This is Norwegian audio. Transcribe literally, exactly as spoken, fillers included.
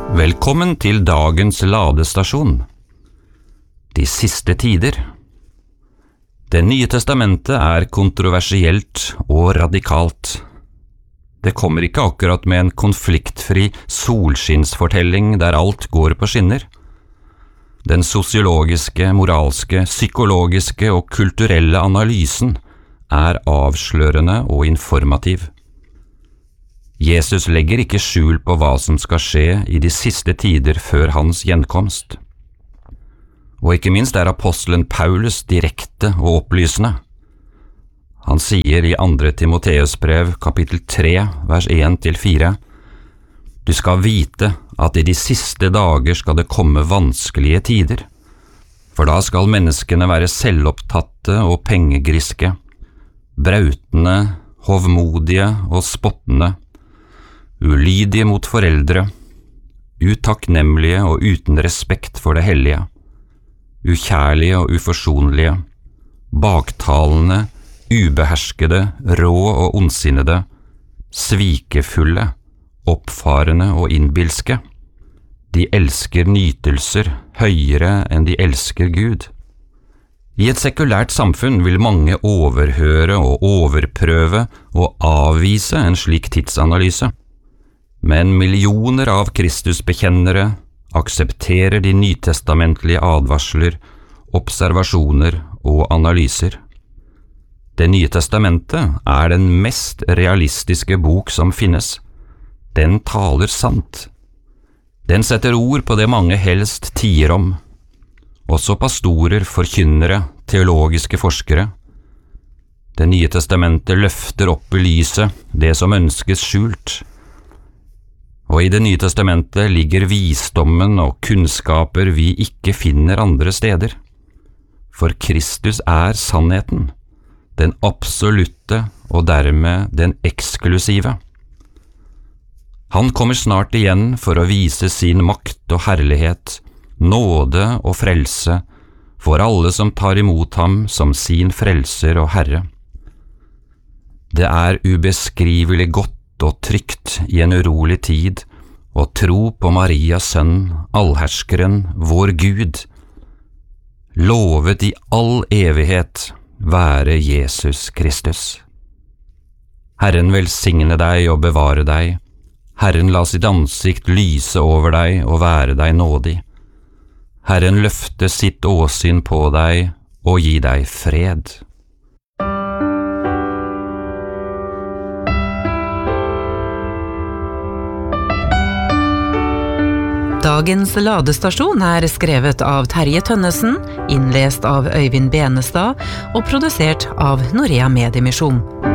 Velkommen til dagens ladestasjon. De siste tider. Det nye testamentet er kontroversielt og radikalt. Det kommer ikke akkurat med en konfliktfri solskinnsfortelling der alt går på skinner. Den sosiologiske, moralske, psykologiske og kulturelle analysen er avslørende og informativ. Jesus legger ikke skjul på hva som skal skje i de siste tider før hans gjenkomst. Og ikke minst er apostelen Paulus direkte og opplysende. Han sier i andre Timoteus brev, kapittel tre, vers én til fire, «Du skal vite at i de siste dager skal det komme vanskelige tider, for da skal menneskene være selvopptatte og pengegriske, brautende, hovmodige og spottende, ulydige mot foreldre, utakknemlige og uten respekt for det hellige, ukjærlige og uforsonlige, baktalende, ubeherskede, rå og ondsinnede, svikefulle, oppfarende og innbilske. De elsker nytelser høyere enn de elsker Gud. I et sekulært samfunn vil mange overhøre og overprøve og avvise en slik tidsanalyse. Men millioner av Kristusbekjennere aksepterer de nytestamentlige advarsler, observasjoner og analyser. Det nye testamentet er den mest realistiske bok som finnes. Den taler sant. Den setter ord på det mange helst tier om. Også pastorer, forkynnere, teologiske forskere. Det nye testamentet løfter opp i lyset det som ønskes skjult. Og i det nye testamentet ligger visdommen og kunnskaper vi ikke finner andre steder. For Kristus er sannheten, den absolutte og dermed den eksklusive. Han kommer snart igjen for å vise sin makt og herlighet, nåde og frelse for alle som tar imot ham som sin frelser og herre. Det er ubeskrivelig godt og trygt i en urolig tid, og tro på Marias sønn, allherskeren, vår Gud, lovet i all evighet være Jesus Kristus. Herren velsigne deg og bevare deg, Herren la sitt ansikt lyse over deg og være deg nådig. Herren løfte sitt åsyn på deg og gi deg fred. Dagens ladestasjon er skrevet av Terje Tønnesen, innlest av Øyvind Benestad og produsert av Norea Mediemisjon.